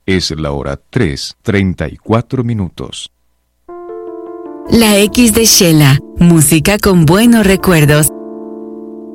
Es la hora 3:34. La X de Shela, música con buenos recuerdos